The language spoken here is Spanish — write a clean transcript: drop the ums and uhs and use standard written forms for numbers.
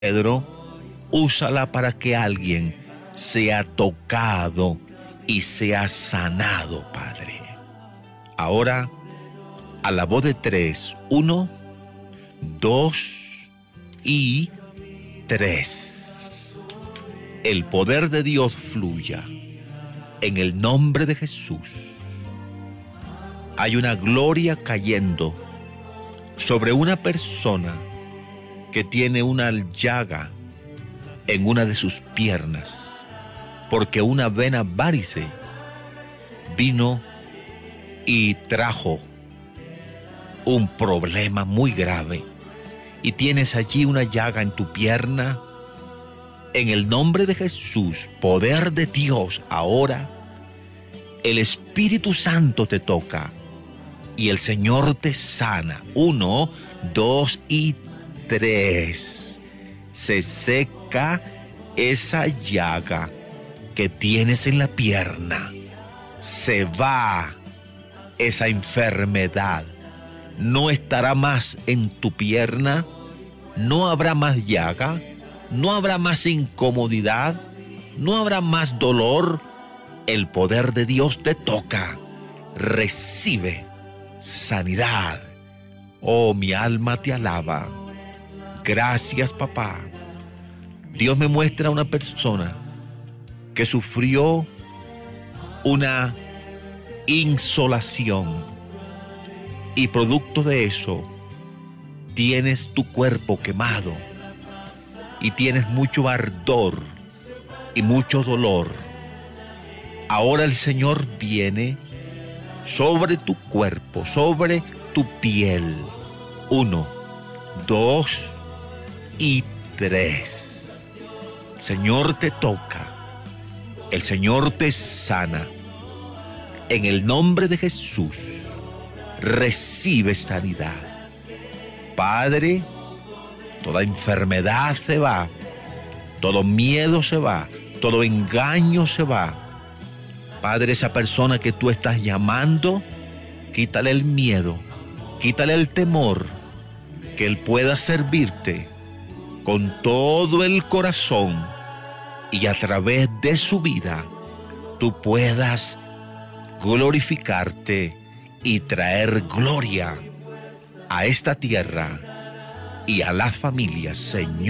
Pedro, úsala para que alguien sea tocado y sea sanado, Padre. Ahora, a la voz de 3, 1, 2 y 3. El poder de Dios fluya en el nombre de Jesús. Hay una gloria cayendo sobre una persona que tiene una llaga en una de sus piernas, porque una vena varice vino y trajo un problema muy grave, y tienes allí una llaga en tu pierna. En el nombre de Jesús, poder de Dios, ahora el Espíritu Santo te toca y el Señor te sana. 1, 2 y 3. Se seca esa llaga que tienes en la pierna. Se va esa enfermedad. No estará más en tu pierna. No habrá más llaga. No habrá más incomodidad. No habrá más dolor. El poder de Dios te toca. Recibe sanidad. Oh, mi alma te alaba. Gracias, papá. Dios me muestra a una persona que sufrió una insolación, y producto de eso tienes tu cuerpo quemado y tienes mucho ardor y mucho dolor. Ahora el Señor viene sobre tu cuerpo, sobre tu piel. 1, 2 y 3. El Señor te toca. El Señor te sana. En el nombre de Jesús, recibe sanidad. Padre, toda enfermedad se va, todo miedo se va, todo engaño se va. Padre, esa persona que tú estás llamando, quítale el miedo, quítale el temor, que Él pueda servirte con todo el corazón, y a través de su vida tú puedas glorificarte y traer gloria a esta tierra y a las familias, Señor.